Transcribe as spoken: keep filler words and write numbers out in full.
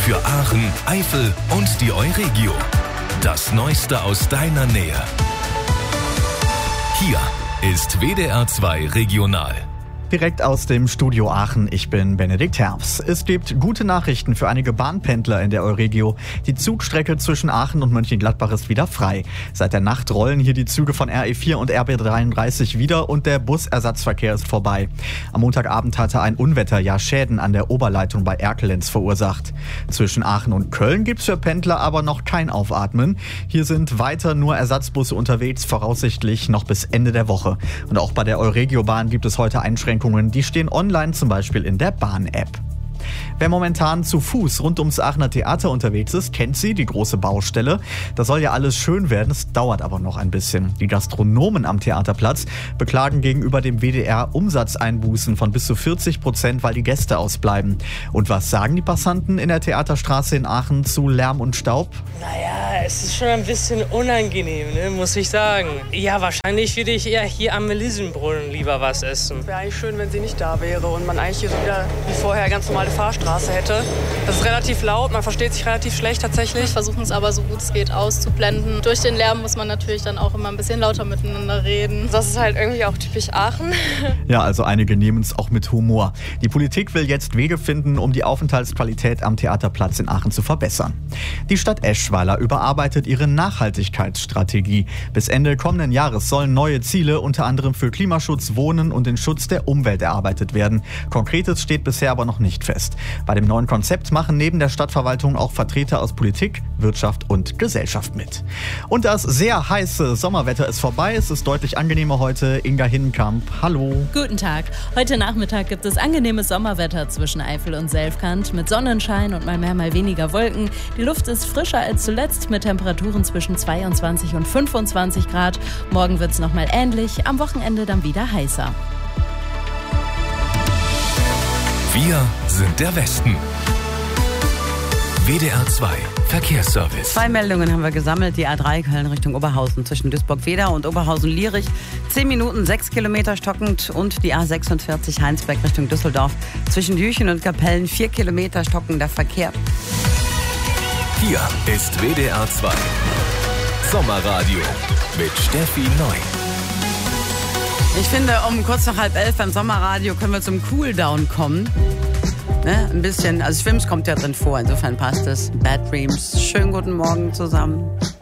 Für Aachen, Eifel und die Euregio. Das Neueste aus deiner Nähe. Hier ist W D R zwei Regional. Direkt aus dem Studio Aachen, ich bin Benedikt Herbst. Es gibt gute Nachrichten für einige Bahnpendler in der Euregio. Die Zugstrecke zwischen Aachen und Mönchengladbach ist wieder frei. Seit der Nacht rollen hier die Züge von R E vier und R B dreiunddreißig wieder und der Busersatzverkehr ist vorbei. Am Montagabend hatte ein Unwetter ja Schäden an der Oberleitung bei Erkelenz verursacht. Zwischen Aachen und Köln gibt's für Pendler aber noch kein Aufatmen. Hier sind weiter nur Ersatzbusse unterwegs, voraussichtlich noch bis Ende der Woche. Und auch bei der Euregio-Bahn gibt es heute Einschränkungen. Die stehen online, zum Beispiel in der Bahn-App. Wer momentan zu Fuß rund ums Aachener Theater unterwegs ist, kennt sie, die große Baustelle. Da soll ja alles schön werden, es dauert aber noch ein bisschen. Die Gastronomen am Theaterplatz beklagen gegenüber dem W D R Umsatzeinbußen von bis zu vierzig Prozent, weil die Gäste ausbleiben. Und was sagen die Passanten in der Theaterstraße in Aachen zu Lärm und Staub? Naja, es ist schon ein bisschen unangenehm, ne, muss ich sagen. Ja, wahrscheinlich würde ich eher hier am Melissenbrunnen lieber was essen. Es wäre eigentlich schön, wenn sie nicht da wäre und man eigentlich hier so wieder wie vorher ganz normale Fahrstraße hätte. Das ist relativ laut, man versteht sich relativ schlecht tatsächlich. Wir versuchen es aber so gut es geht auszublenden. Durch den Lärm muss man natürlich dann auch immer ein bisschen lauter miteinander reden. Das ist halt irgendwie auch typisch Aachen. Ja, also einige nehmen es auch mit Humor. Die Politik will jetzt Wege finden, um die Aufenthaltsqualität am Theaterplatz in Aachen zu verbessern. Die Stadt Eschweiler überarbeitet ihre Nachhaltigkeitsstrategie. Bis Ende kommenden Jahres sollen neue Ziele unter anderem für Klimaschutz, Wohnen und den Schutz der Umwelt erarbeitet werden. Konkretes steht bisher aber noch nicht fest. Bei dem neuen Konzept machen neben der Stadtverwaltung auch Vertreter aus Politik, Wirtschaft und Gesellschaft mit. Und das sehr heiße Sommerwetter ist vorbei. Es ist deutlich angenehmer heute. Inga Hinnenkamp, hallo. Guten Tag. Heute Nachmittag gibt es angenehmes Sommerwetter zwischen Eifel und Selfkant mit Sonnenschein und mal mehr, mal weniger Wolken. Die Luft ist frischer als zuletzt mit Temperaturen zwischen zweiundzwanzig und fünfundzwanzig Grad. Morgen wird es nochmal ähnlich, am Wochenende dann wieder heißer. Wir sind der Westen. W D R zwei Verkehrsservice. Zwei Meldungen haben wir gesammelt. Die A drei Köln Richtung Oberhausen zwischen Duisburg-Wedau und Oberhausen-Lierich. Zehn Minuten, sechs Kilometer stockend. Und die A sechsundvierzig Heinsberg Richtung Düsseldorf zwischen Jüchen und Kapellen. Vier Kilometer stockender Verkehr. Hier ist W D R zwei Sommerradio mit Steffi Neu. Ich finde, um kurz nach halb elf beim Sommerradio können wir zum Cooldown kommen. Ne? Ein bisschen, also Schwimms kommt ja drin vor, insofern passt es. Bad Dreams, schönen guten Morgen zusammen.